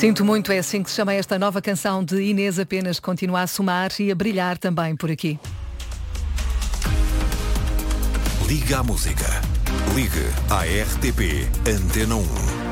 Sinto muito, é assim que se chama esta nova canção de Inês Apenas. Continua a somar e a brilhar também por aqui. Liga à música. Ligue à RTP Antena 1.